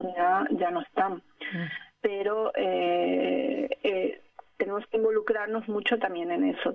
oportunidad ya no están. Pero tenemos que involucrarnos mucho también en eso,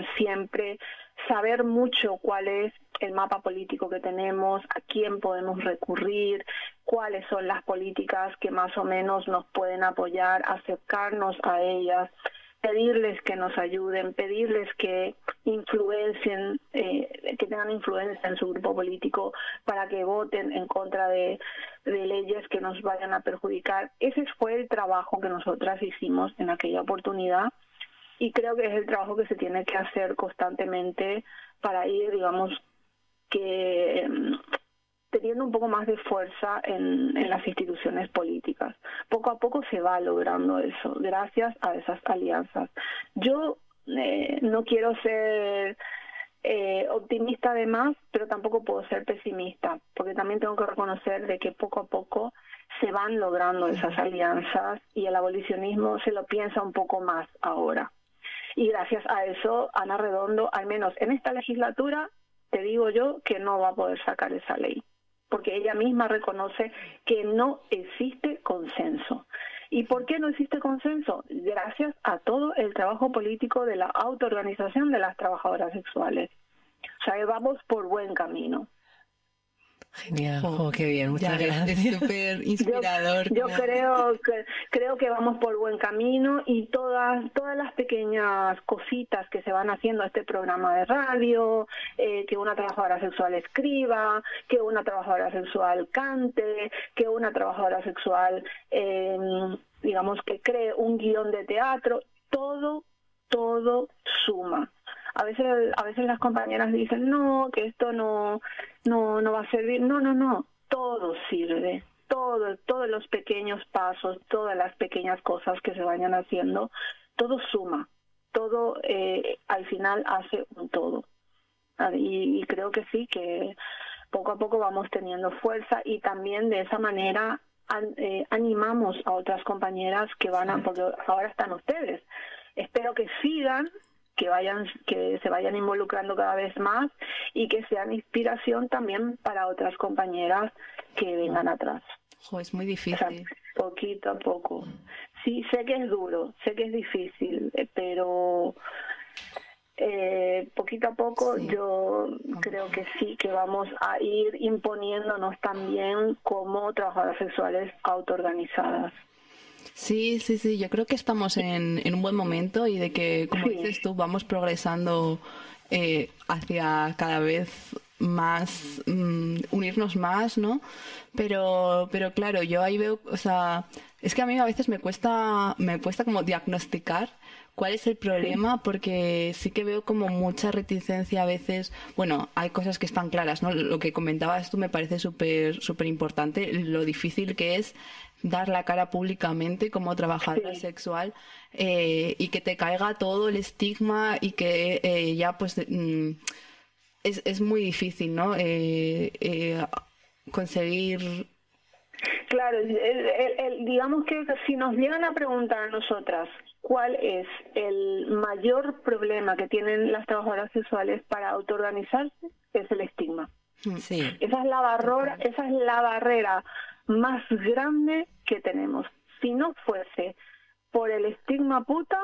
saber mucho cuál es el mapa político que tenemos, a quién podemos recurrir, cuáles son las políticas que más o menos nos pueden apoyar, acercarnos a ellas, pedirles que nos ayuden, pedirles que influencien, que tengan influencia en su grupo político para que voten en contra de leyes que nos vayan a perjudicar. Ese fue el trabajo que nosotras hicimos en aquella oportunidad y creo que es el trabajo que se tiene que hacer constantemente para ir, digamos, que teniendo un poco más de fuerza en las instituciones políticas. Poco a poco se va logrando eso, gracias a esas alianzas. Yo no quiero ser optimista de más, pero tampoco puedo ser pesimista, porque también tengo que reconocer de que poco a poco se van logrando esas alianzas y el abolicionismo se lo piensa un poco más ahora. Y gracias a eso, Ana Redondo, al menos en esta legislatura, te digo yo que no va a poder sacar esa ley, porque ella misma reconoce que no existe consenso. ¿Y por qué no existe consenso? Gracias a todo el trabajo político de la autoorganización de las trabajadoras sexuales. O sea, vamos por buen camino. Genial, qué bien, muchas gracias. Es súper inspirador. Yo creo que vamos por buen camino y todas las pequeñas cositas que se van haciendo, este programa de radio, que una trabajadora sexual escriba, que una trabajadora sexual cante, que una trabajadora sexual, digamos, que cree un guión de teatro, todo suma. A veces las compañeras dicen, no, que esto no va a servir. No, todo sirve. Todos los pequeños pasos, todas las pequeñas cosas que se vayan haciendo, todo suma. Todo al final hace un todo. Y creo que sí, que poco a poco vamos teniendo fuerza y también de esa manera animamos a otras compañeras que porque ahora están ustedes. Espero que sigan, que se vayan involucrando cada vez más y que sean inspiración también para otras compañeras que vengan atrás. Es muy difícil. O sea, poquito a poco. Sí, sé que es duro, sé que es difícil, pero poquito a poco yo creo que sí, que vamos a ir imponiéndonos también como trabajadoras sexuales autoorganizadas. Sí, yo creo que estamos en un buen momento y de que, como dices tú, vamos progresando hacia cada vez más, unirnos más, ¿no? Pero claro, yo ahí veo, o sea, es que a mí a veces me cuesta como diagnosticar cuál es el problema, porque sí que veo como mucha reticencia a veces. Bueno, hay cosas que están claras, ¿no? Lo que comentabas tú me parece súper importante, lo difícil que es dar la cara públicamente como trabajadora sexual y que te caiga todo el estigma y que ya pues es muy difícil, ¿no? Conseguir. Claro, digamos que si nos llegan a preguntar a nosotras cuál es el mayor problema que tienen las trabajadoras sexuales para autoorganizarse, es el estigma. Sí. Esa es la barrera más grande que tenemos. Si no fuese por el estigma puta,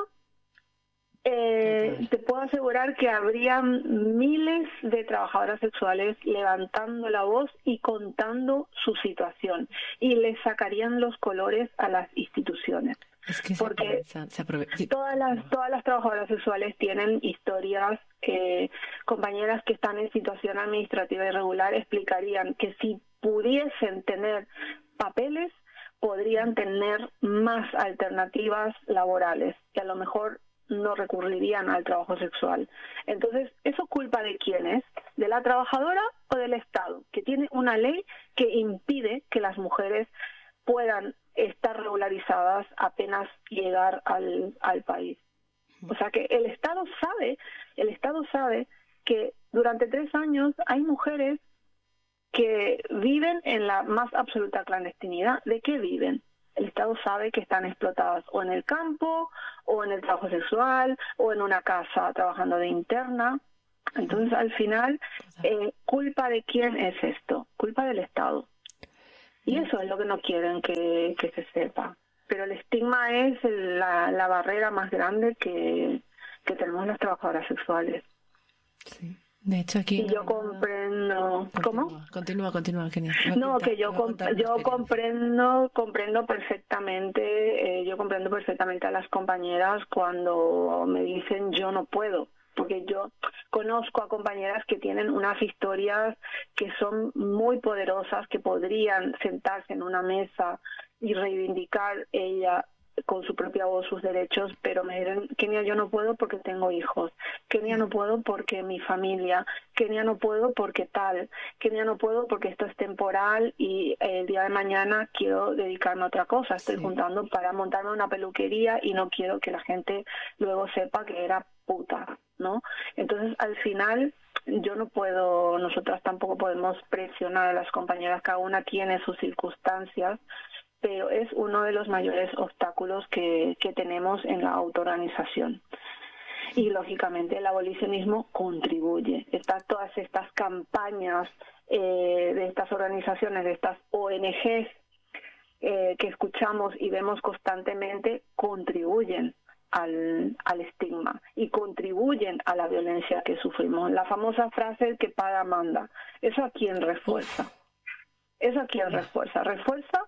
te puedo asegurar que habría miles de trabajadoras sexuales levantando la voz y contando su situación y le sacarían los colores a las instituciones. Es que porque se aprovecha. Todas las trabajadoras sexuales tienen historias. Compañeras que están en situación administrativa irregular explicarían que si pudiesen tener papeles podrían tener más alternativas laborales y a lo mejor no recurrirían al trabajo sexual. Entonces, ¿eso culpa de quién es? ¿De la trabajadora o del Estado? Que tiene una ley que impide que las mujeres puedan estar regularizadas apenas llegar al país. O sea que el Estado sabe que durante 3 años hay mujeres que viven en la más absoluta clandestinidad. ¿De qué viven? El Estado sabe que están explotadas o en el campo, o en el trabajo sexual, o en una casa trabajando de interna. Entonces, al final, ¿culpa de quién es esto? Culpa del Estado. Y eso es lo que no quieren que se sepa. Pero el estigma es la barrera más grande que tenemos las trabajadoras sexuales. Sí. De hecho, aquí... Y yo comprendo... ¿Cómo? Continúa, Kenia. No, que yo comprendo perfectamente, yo comprendo perfectamente a las compañeras cuando me dicen yo no puedo. Porque yo conozco a compañeras que tienen unas historias que son muy poderosas, que podrían sentarse en una mesa y reivindicar ella con su propia voz sus derechos, pero me dirán, Kenia, yo no puedo porque tengo hijos, Kenia, no puedo porque mi familia, Kenia, no puedo porque tal, Kenia, no puedo porque esto es temporal y el día de mañana quiero dedicarme a otra cosa, estoy juntando para montarme una peluquería y no quiero que la gente luego sepa que era puta, ¿no? Entonces, al final, yo no puedo, nosotras tampoco podemos presionar a las compañeras, cada una tiene sus circunstancias, pero es uno de los mayores obstáculos que tenemos en la autoorganización. Y, lógicamente, el abolicionismo contribuye. Todas estas campañas de estas organizaciones, de estas ONGs que escuchamos y vemos constantemente, contribuyen al estigma y contribuyen a la violencia que sufrimos. La famosa frase, el que paga manda. ¿Eso a quién refuerza? ¿Eso a quién refuerza? Refuerza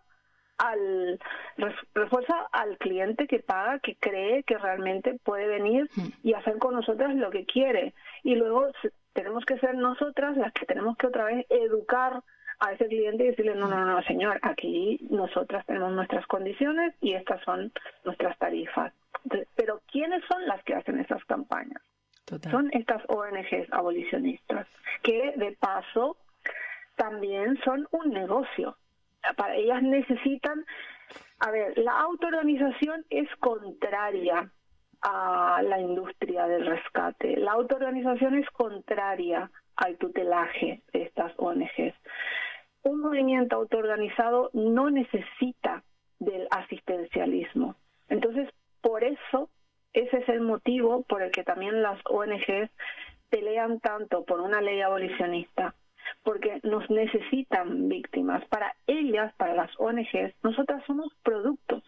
al cliente que paga, que cree que realmente puede venir y hacer con nosotras lo que quiere. Y luego tenemos que ser nosotras las que tenemos que otra vez educar a ese cliente y decirle, no, señor, aquí nosotras tenemos nuestras condiciones y estas son nuestras tarifas. Entonces, pero ¿quiénes son las que hacen esas campañas? Total. Son estas ONGs abolicionistas, que de paso también son un negocio. Para ellas necesitan, la autoorganización es contraria a la industria del rescate. La autoorganización es contraria al tutelaje de estas ONGs. Un movimiento autoorganizado no necesita del asistencialismo. Entonces, por eso, ese es el motivo por el que también las ONGs pelean tanto por una ley abolicionista, porque nos necesitan víctimas. Para ellas, para las ONGs, nosotras somos productos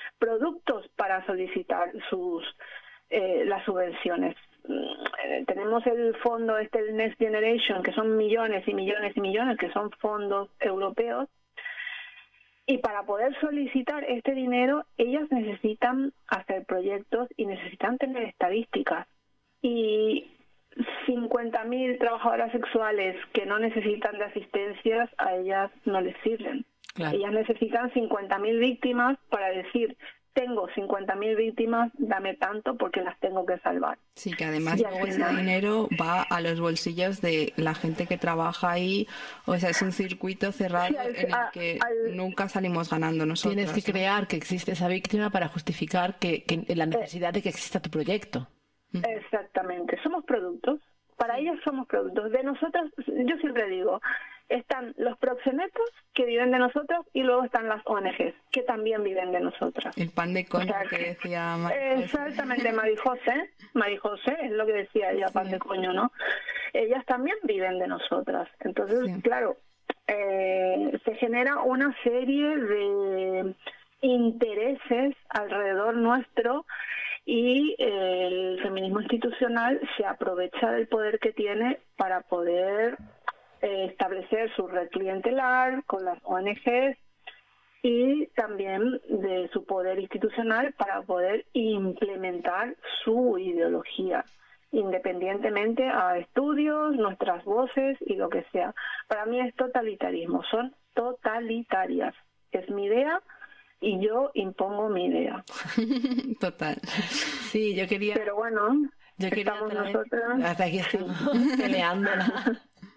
para solicitar las subvenciones. Tenemos el fondo el Next Generation, que son millones y millones y millones, que son fondos europeos, y para poder solicitar este dinero, ellas necesitan hacer proyectos y necesitan tener estadísticas. Y 50.000 trabajadoras sexuales que no necesitan de asistencias, a ellas no les sirven. Claro. Ellas necesitan 50.000 víctimas para decir, tengo 50.000 víctimas, dame tanto porque las tengo que salvar. Sí, que además luego ese dinero va a los bolsillos de la gente que trabaja ahí, o sea, es un circuito cerrado en el que nunca salimos ganando nosotros. Tienes que crear que existe esa víctima para justificar que la necesidad de que exista tu proyecto. Exactamente, somos productos, para ellas somos productos. De nosotras, yo siempre digo, están los proxenetos que viven de nosotros y luego están las ONGs que también viven de nosotras. El pan de coño, o sea, que decía Marijose. Exactamente, Marijose es lo que decía ella, pan de coño, ¿no? Ellas también viven de nosotras. Entonces, claro, se genera una serie de intereses alrededor nuestro y el feminismo institucional se aprovecha del poder que tiene para poder establecer su red clientelar con las ONGs y también de su poder institucional para poder implementar su ideología, independientemente a estudios, nuestras voces y lo que sea. Para mí es totalitarismo, son totalitarias. Es mi idea y yo impongo mi idea. Total. Sí, yo quería... Pero bueno, estamos nosotras... Hasta aquí estamos peleándola.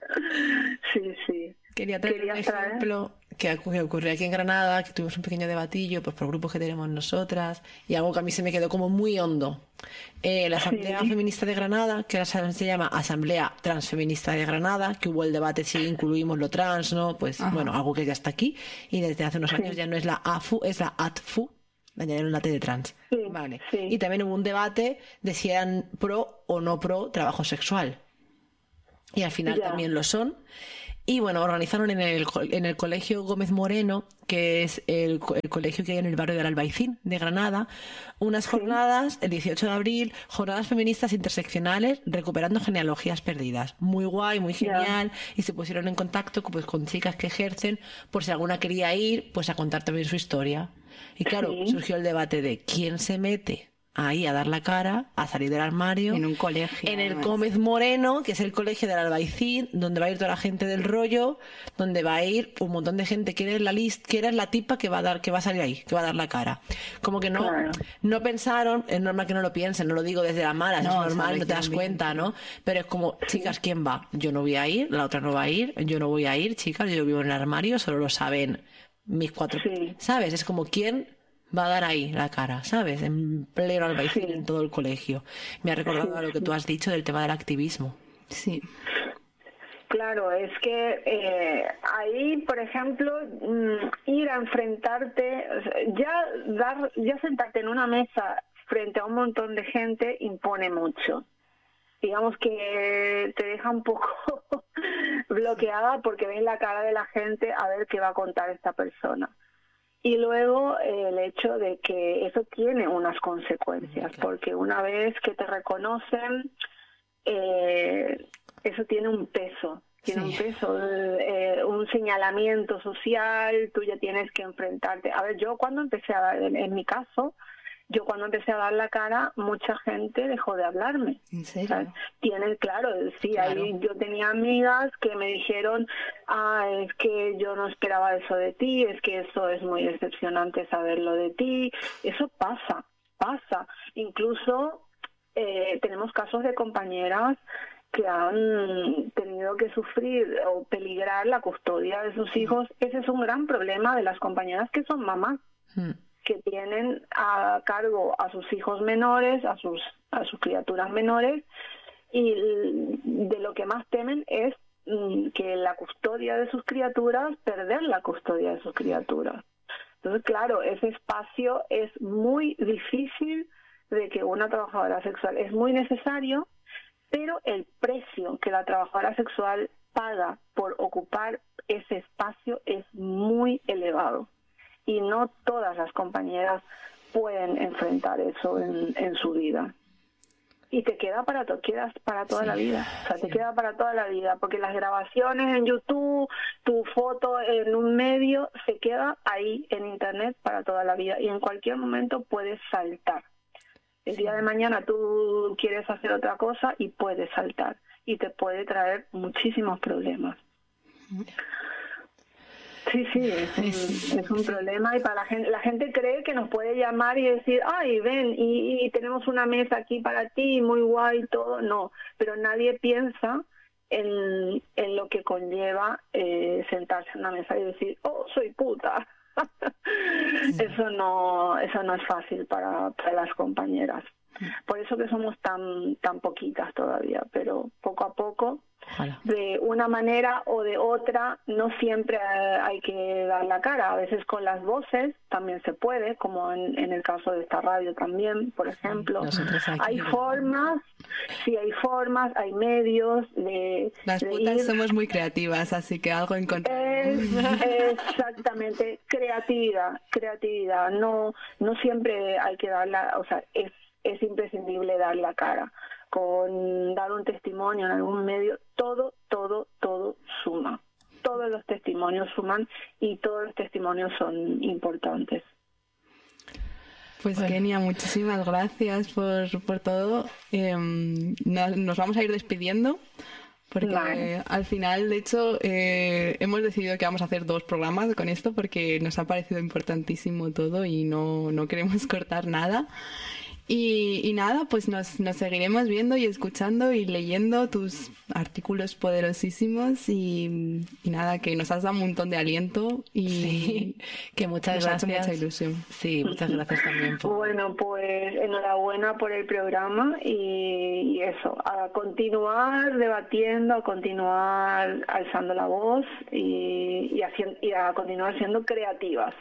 Sí. Quería traer un ejemplo que ocurrió aquí en Granada, que tuvimos un pequeño debatillo pues por grupos que tenemos nosotras y algo que a mí se me quedó como muy hondo. La Asamblea Feminista de Granada, que se llama Asamblea Transfeminista de Granada, que hubo el debate si incluimos lo trans, ¿no? Pues bueno, algo que ya está aquí y desde hace unos años ya no es la AFU, es la ATFU. Le añadieron la T de trans. Vale. Y también hubo un debate de si eran pro o no pro trabajo sexual. Y al final también lo son. Y bueno, organizaron en el Colegio Gómez Moreno, que es el colegio que hay en el barrio del Albaicín de Granada, unas jornadas, el 18 de abril, jornadas feministas interseccionales recuperando genealogías perdidas. Muy guay, muy genial. Y se pusieron en contacto pues, con chicas que ejercen, por si alguna quería ir, pues a contar también su historia. Y claro, surgió el debate de quién se mete ahí a dar la cara, a salir del armario. En un colegio. En el Gómez Moreno, que es el colegio del Albaicín, donde va a ir toda la gente del rollo, donde va a ir un montón de gente que eres la tipa que va a salir ahí, que va a dar la cara. Como que no pensaron, es normal que no lo piensen, no lo digo desde la mala, es normal, no te das cuenta, ¿no? Pero es como, chicas, ¿quién va? Yo no voy a ir, la otra no va a ir, yo no voy a ir, chicas, yo vivo en el armario, solo lo saben mis 4... ¿Sabes? Es como, ¿quién va a dar ahí la cara, ¿sabes? En pleno Albaicín, en todo el colegio. Me ha recordado a lo que tú has dicho del tema del activismo. Sí. Claro, es que ahí, por ejemplo, ir a enfrentarte, ya sentarte en una mesa frente a un montón de gente impone mucho. Digamos que te deja un poco bloqueada porque ves la cara de la gente a ver qué va a contar esta persona. Y luego el hecho de que eso tiene unas consecuencias, porque una vez que te reconocen, eso tiene un peso, un señalamiento social, tú ya tienes que enfrentarte. A ver, yo cuando empecé a dar, en mi caso, cuando empecé a dar la cara, mucha gente dejó de hablarme. ¿En serio? Claro. Ahí yo tenía amigas que me dijeron, es que yo no esperaba eso de ti, es que eso es muy decepcionante saberlo de ti. Eso pasa. Incluso tenemos casos de compañeras que han tenido que sufrir o peligrar la custodia de sus hijos. Ese es un gran problema de las compañeras que son mamás. Que tienen a cargo a sus hijos menores, a sus criaturas menores, y de lo que más temen es que la custodia de sus criaturas, perder la custodia de sus criaturas. Entonces, claro, ese espacio es muy difícil de que una trabajadora sexual, es muy necesario, pero el precio que la trabajadora sexual paga por ocupar ese espacio es muy elevado. Y no todas las compañeras pueden enfrentar eso en su vida. Y te queda para toda la vida. O sea, te queda para toda la vida, porque las grabaciones en YouTube, tu foto en un medio, se queda ahí en Internet para toda la vida. Y en cualquier momento puedes saltar. El día de mañana tú quieres hacer otra cosa y puedes saltar. Y te puede traer muchísimos problemas. Sí, es un problema, y para la gente cree que nos puede llamar y decir, ay, ven, y tenemos una mesa aquí para ti, muy guay, todo. No, pero nadie piensa en lo que conlleva sentarse en una mesa y decir, oh, soy puta. Eso no es fácil para las compañeras. Por eso que somos tan poquitas todavía, pero poco a poco, de una manera o de otra, no siempre hay que dar la cara. A veces con las voces también se puede, como en el caso de esta radio también, por ejemplo. Hay formas, hay medios de... Las putas somos muy creativas, así que algo encontramos. Exactamente, creatividad. No siempre hay que darla, o sea, es imprescindible dar la cara. Con dar un testimonio en algún medio, todo suma. Todos los testimonios suman y todos los testimonios son importantes. Pues Kenia, muchísimas gracias por todo. Nos vamos a ir despidiendo porque al final, de hecho, hemos decidido que vamos a hacer 2 programas con esto porque nos ha parecido importantísimo todo y no queremos cortar nada. Y nada, pues nos seguiremos viendo y escuchando y leyendo tus artículos poderosísimos y nada, que nos has dado un montón de aliento y que muchas gracias. Mucha ilusión. Sí, muchas gracias también. Bueno, pues enhorabuena por el programa y eso, a continuar debatiendo, a continuar alzando la voz y a continuar siendo creativas.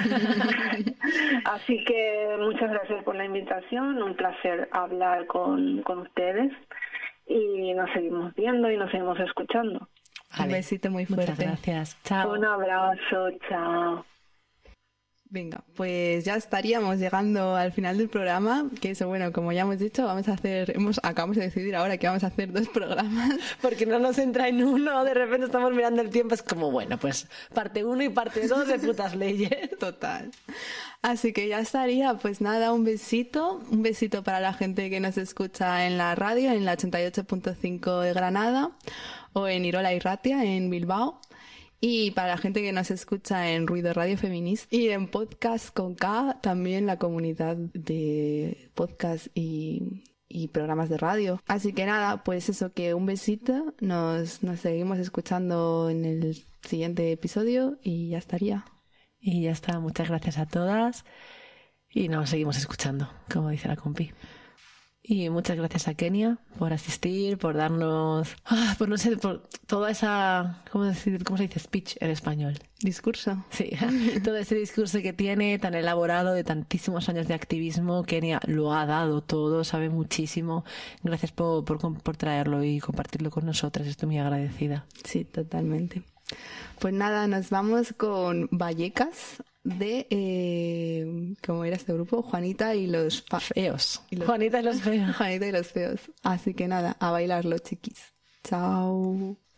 Así que muchas gracias por la invitación. Un placer hablar con ustedes y nos seguimos viendo y nos seguimos escuchando. Un besito muy fuerte. Muchas gracias. Chao. Un abrazo, chao. Venga, pues ya estaríamos llegando al final del programa, que eso, bueno, como ya hemos dicho, acabamos de decidir ahora que vamos a hacer 2 programas. Porque no nos entra en uno, de repente estamos mirando el tiempo, es como, bueno, pues parte 1 y parte 2 de putas leyes. Total. Así que ya estaría, pues nada, un besito para la gente que nos escucha en la radio, en la 88.5 de Granada, o en Irola y Ratia, en Bilbao. Y para la gente que nos escucha en Ruido Radio Feminista y en Podcast con K, también la comunidad de podcast y programas de radio. Así que nada, pues eso, que un besito, nos seguimos escuchando en el siguiente episodio y ya estaría. Y ya está, muchas gracias a todas y nos seguimos escuchando, como dice la compi. Y muchas gracias a Kenia por asistir, por darnos, por no sé, por toda esa, ¿cómo se dice speech en español? Discurso. Sí, todo ese discurso que tiene tan elaborado de tantísimos años de activismo. Kenia lo ha dado todo, sabe muchísimo. Gracias por traerlo y compartirlo con nosotras, estoy muy agradecida. Sí, totalmente. Pues nada, nos vamos con Vallecas de ¿cómo era este grupo? Juanita y los feos. Juanita y los feos. Juanita y los feos. Así que nada, a bailarlo, chiquis. Chao.